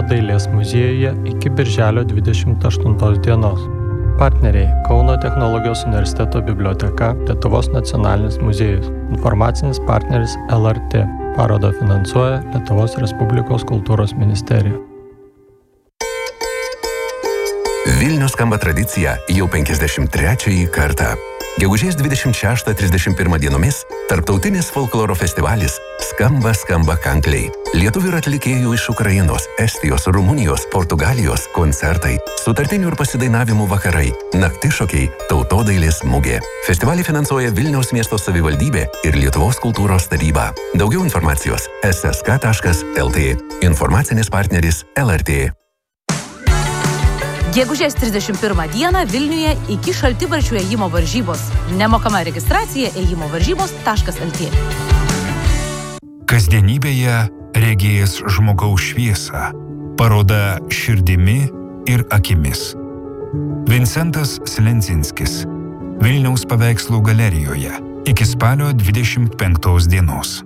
dailės muziejuje iki birželio 28 dienos. Partneriai Kauno technologijos universiteto biblioteka, Lietuvos nacionalinis muziejus. Informacinis partneris LRT. Parodą finansuoja Lietuvos Respublikos kultūros ministerija. Vilnius skamba tradicija jau 53 kartą. Gegužės 26-31 dienomis tarptautinis folkloro festivalis Skamba kankliai. Lietuvių ir atlikėjų iš Ukrainos, Estijos, Rumunijos, Portugalijos koncertai, sutartinių ir pasidainavimų vakarai, naktišokiai, tautodailės mugė. Festivalį finansuoja Vilniaus miesto savivaldybė ir Lietuvos kultūros taryba. Daugiau informacijos ssk.lt. Informacinis partneris LRT. Gegužės 31 dieną Vilniuje iki šaltibarščių ėjimo varžybos. Nemokama registracija ėjimovaržybos.lt. Kasdienybėje regėjęs žmogaus šviesą. Paroda širdimi ir akimis. Vincentas Slenzinskis. Vilniaus paveikslų galerijoje. Iki spalio 25 dienos.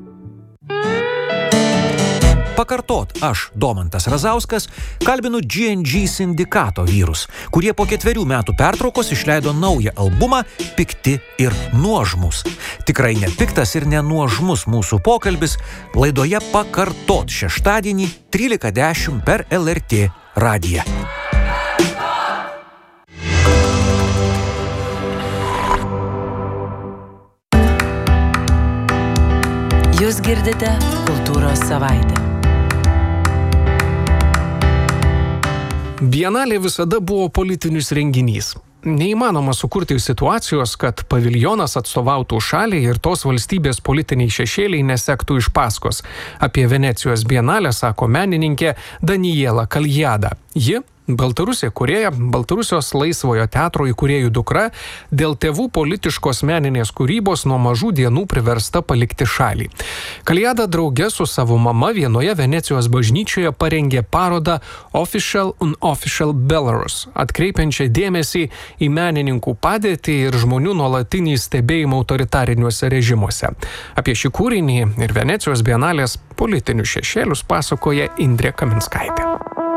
Pakartot, aš, Domantas Razauskas, kalbinu G&G sindikato vyrus, kurie po 4 metų pertraukos išleido naują albumą Pikti ir nuožmus. Tikrai ne piktas ir nenuožmus mūsų pokalbis laidoje Pakartot šeštadienį 13:10 per LRT radiją. Jūs girdite Kultūros savaitę. Bienalė visada buvo politinis renginys. Neįmanoma sukurti situacijos, kad paviljonas atstovautų šaliai ir tos valstybės politiniai šešėliai nesektų iš paskos. Apie Venecijos bienalę sako menininkė Daniela Kaljada. Ji Baltarusė kūrėja, Baltarusijos laisvojo teatro įkūrėjų dukra, dėl tėvų politiškos meninės kūrybos nuo mažų dienų priversta palikti šalį. Kaljada drauge su savo mama vienoje Venecijos bažnyčioje parengė parodą Official Unofficial Belarus, atkreipiančią dėmesį į menininkų padėtį ir žmonių nuolatinį stebėjimą autoritariniuose režimuose. Apie šį kūrinį ir Venecijos bienalės politinius šešėlius pasakoja Indrė Kaminskaitė.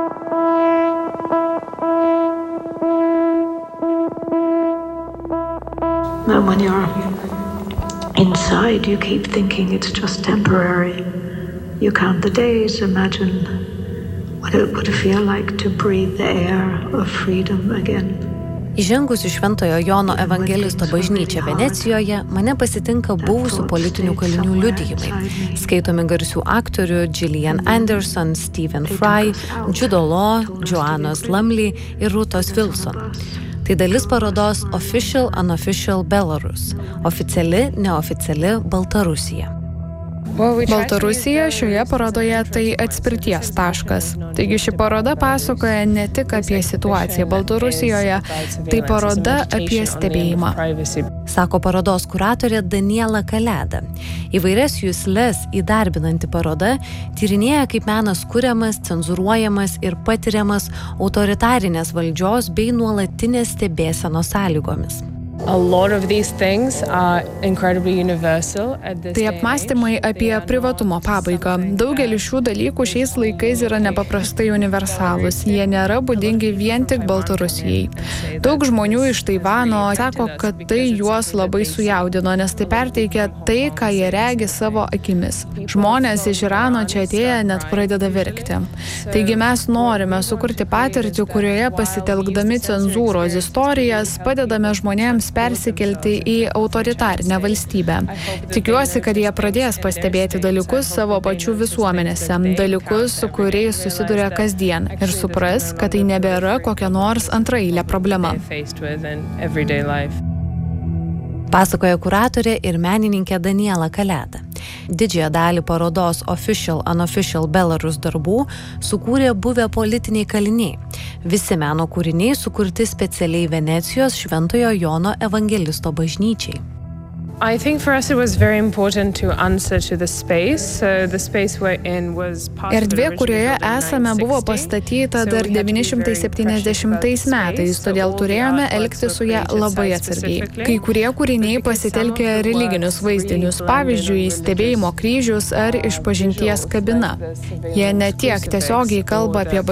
And when you're inside, you keep thinking it's just temporary. You count the days, imagine what it would feel like to breathe the air of freedom again. Įžengus į Šventojo Jono evangelisto bažnyčią Venecijoje, mane pasitinka buvusių politinių kalinių liudijimai. Skaitomi garsių aktorių Gillian Anderson, Stephen Fry, Jude Law, Joannos Lumley ir Rutos Wilson. Tai dalis parodos Official Unofficial Belarus – oficiali, neoficiali Baltarusija. Baltarusija šioje parodoje tai atspirties taškas. Taigi ši paroda pasakoja ne tik apie situaciją Baltarusijoje, tai paroda apie stebėjimą. Sako parodos kuratorė Daniela Kaljada. Įvairias jusles įdarbinanti paroda tyrinėja, kaip menas kuriamas, cenzūruojamas ir patiriamas autoritarinės valdžios bei nuolatinės stebėsenos sąlygomis. Tai apmąstymai apie privatumo pabaigą. Daugelis šių dalykų šiais laikais yra nepaprastai universalūs. Jie nėra būdingi vien tik Baltarusijai. Daug žmonių iš Taivano sako, kad tai juos labai sujaudino, nes tai perteikia tai, ką jie regi savo akimis. Žmonės iš Irano čia atėję net pradeda verkti. Taigi mes norime sukurti patirtį, kurioje pasitelkdami cenzūros istorijas padedame žmonėms persikelti į autoritarinę valstybę. Tikiuosi, kad jie pradės pastebėti dalykus savo pačių visuomenėse, dalykus, su kuriais susiduria kasdien ir supras, kad tai nebėra kokia nors antraeilė problema. Pasakoja kuratorė ir menininkė Daniela Kaljada. Didžiąją dalį parodos Official Unofficial Belarus darbų sukūrė buvę politiniai kaliniai. Visi meno kūriniai sukurti specialiai Venecijos Šventojo Jono evangelisto bažnyčiai. Erdvė, kurioje esame, buvo pastatyta dar 970 metais, todėl turėjome elgti su ją labai atsargiai. Kai kurie kūriniai pasitelkė religinius vaizdinius, pavyzdžiui, stebėjimo kryžius ar išpažinties kabina. Jie ne tiek tiesiogiai kalba apie